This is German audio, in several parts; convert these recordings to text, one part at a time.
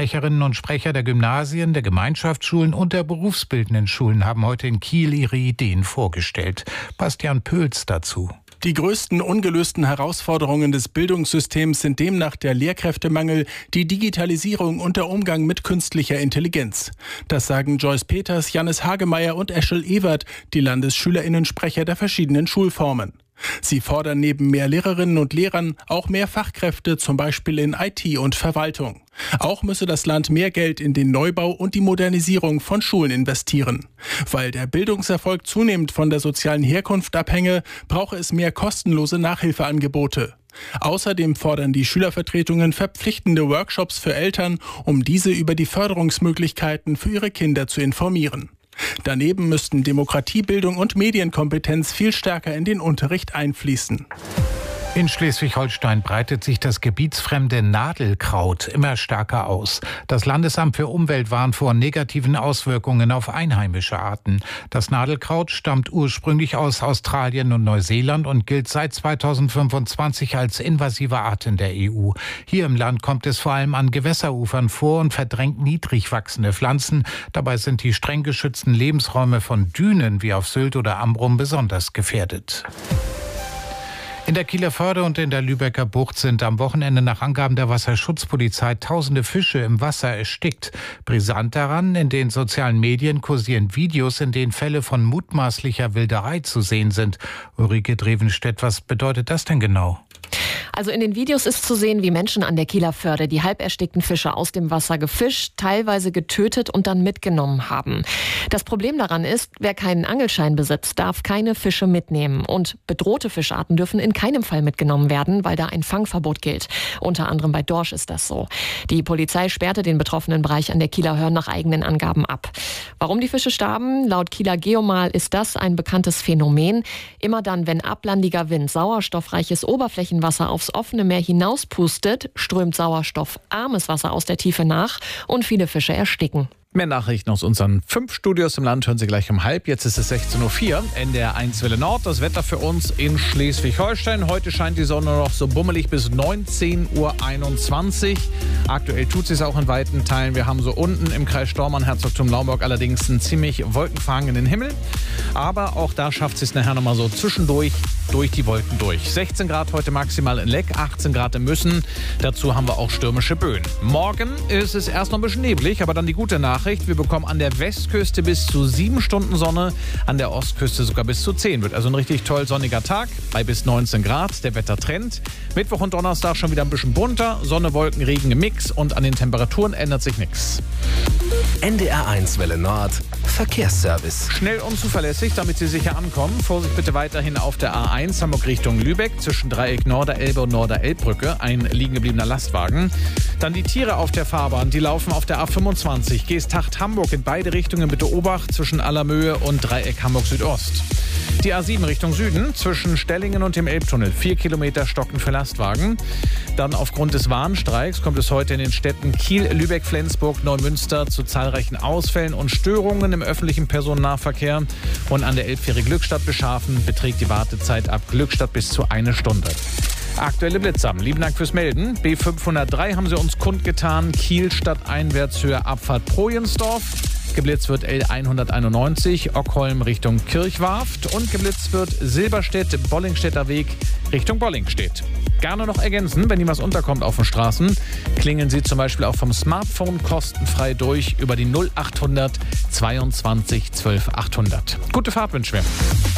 Sprecherinnen und Sprecher der Gymnasien, der Gemeinschaftsschulen und der berufsbildenden Schulen haben heute in Kiel ihre Ideen vorgestellt. Bastian Pöls dazu. Die größten ungelösten Herausforderungen des Bildungssystems sind demnach der Lehrkräftemangel, die Digitalisierung und der Umgang mit künstlicher Intelligenz. Das sagen Joyce Peters, Jannis Hagemeyer und Eschel Ewert, die LandesschülerInnen-Sprecher der verschiedenen Schulformen. Sie fordern neben mehr Lehrerinnen und Lehrern auch mehr Fachkräfte, zum Beispiel in IT und Verwaltung. Auch müsse das Land mehr Geld in den Neubau und die Modernisierung von Schulen investieren. Weil der Bildungserfolg zunehmend von der sozialen Herkunft abhänge, brauche es mehr kostenlose Nachhilfeangebote. Außerdem fordern die Schülervertretungen verpflichtende Workshops für Eltern, um diese über die Förderungsmöglichkeiten für ihre Kinder zu informieren. Daneben müssten Demokratiebildung und Medienkompetenz viel stärker in den Unterricht einfließen. In Schleswig-Holstein breitet sich das gebietsfremde Nadelkraut immer stärker aus. Das Landesamt für Umwelt warnt vor negativen Auswirkungen auf einheimische Arten. Das Nadelkraut stammt ursprünglich aus Australien und Neuseeland und gilt seit 2025 als invasive Art in der EU. Hier im Land kommt es vor allem an Gewässerufern vor und verdrängt niedrig wachsende Pflanzen. Dabei sind die streng geschützten Lebensräume von Dünen wie auf Sylt oder Amrum besonders gefährdet. In der Kieler Förde und in der Lübecker Bucht sind am Wochenende nach Angaben der Wasserschutzpolizei tausende Fische im Wasser erstickt. Brisant daran, in den sozialen Medien kursieren Videos, in denen Fälle von mutmaßlicher Wilderei zu sehen sind. Ulrike Drevenstedt, was bedeutet das denn genau? Also in den Videos ist zu sehen, wie Menschen an der Kieler Förde die halb erstickten Fische aus dem Wasser gefischt, teilweise getötet und dann mitgenommen haben. Das Problem daran ist, wer keinen Angelschein besitzt, darf keine Fische mitnehmen. Und bedrohte Fischarten dürfen in keinem Fall mitgenommen werden, weil da ein Fangverbot gilt. Unter anderem bei Dorsch ist das so. Die Polizei sperrte den betroffenen Bereich an der Kieler Hörn nach eigenen Angaben ab. Warum die Fische starben? Laut Kieler Geomal ist das ein bekanntes Phänomen. Immer dann, wenn ablandiger Wind sauerstoffreiches Oberflächenwasser aufs offene Meer hinauspustet, strömt sauerstoffarmes Wasser aus der Tiefe nach und viele Fische ersticken. Mehr Nachrichten aus unseren 5 Studios im Land hören Sie gleich um 12:30. Jetzt ist es 16:04 Uhr. NDR 1 Welle Nord. Das Wetter für uns in Schleswig-Holstein. Heute scheint die Sonne noch so bummelig bis 19:21 Uhr. Aktuell tut sie es auch in weiten Teilen. Wir haben so unten im Kreis Stormarn, Herzogtum Naumburg allerdings einen ziemlich wolkenverhangenen Himmel. Aber auch da schafft sie es nachher nochmal so zwischendurch durch die Wolken durch. 16 Grad heute maximal in Leck, 18 Grad in Müssen. Dazu haben wir auch stürmische Böen. Morgen ist es erst noch ein bisschen neblig, aber dann die gute Nachricht. Wir bekommen an der Westküste bis zu 7 Stunden Sonne, an der Ostküste sogar bis zu 10. Wird also ein richtig toll sonniger Tag bei bis 19 Grad. Der Wettertrend. Mittwoch und Donnerstag schon wieder ein bisschen bunter. Sonne, Wolken, Regen im Mix und an den Temperaturen ändert sich nichts. NDR 1 Welle Nord. Verkehrsservice. Schnell und zuverlässig, damit Sie sicher ankommen. Vorsicht bitte weiterhin auf der A1 Hamburg Richtung Lübeck zwischen Dreieck Norderelbe und Norderelbbrücke. Ein liegen gebliebener Lastwagen. Dann die Tiere auf der Fahrbahn, die laufen auf der A25. Geesthacht Hamburg in beide Richtungen bitte Obacht zwischen Allermöhe und Dreieck Hamburg Südost. Die A7 Richtung Süden zwischen Stellingen und dem Elbtunnel. 4 Kilometer Stocken für Lastwagen. Dann aufgrund des Warnstreiks kommt es heute in den Städten Kiel, Lübeck, Flensburg, Neumünster zu zahlreichen Ausfällen und Störungen im öffentlichen Personennahverkehr. Und an der Elbfähre Glückstadt Beschafen beträgt die Wartezeit ab Glückstadt bis zu 1 Stunde. Aktuelle Blitzer. Lieben Dank fürs Melden. B503 haben Sie uns kundgetan. Kiel stadteinwärts Abfahrt Projensdorf. Geblitzt wird L191 Ockholm Richtung Kirchwarft und geblitzt wird Silberstedt-Bollingstädter Weg Richtung Bollingstedt. Gerne noch ergänzen, wenn Ihnen was unterkommt auf den Straßen, klingeln Sie zum Beispiel auch vom Smartphone kostenfrei durch über die 0800 22 12 800. Gute Fahrt wünschen wir.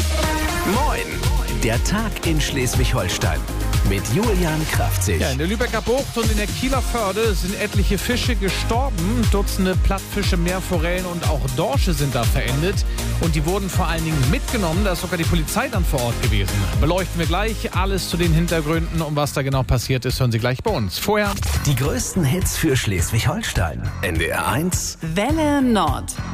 Moin! Der Tag in Schleswig-Holstein mit Julian Kraftzig. Ja, in der Lübecker Bucht und in der Kieler Förde sind etliche Fische gestorben. Dutzende Plattfische, Meerforellen und auch Dorsche sind da verendet. Und die wurden vor allen Dingen mitgenommen. Da ist sogar die Polizei dann vor Ort gewesen. Beleuchten wir gleich alles zu den Hintergründen. Um was da genau passiert ist, hören Sie gleich bei uns. Vorher die größten Hits für Schleswig-Holstein. NDR 1 Welle Nord.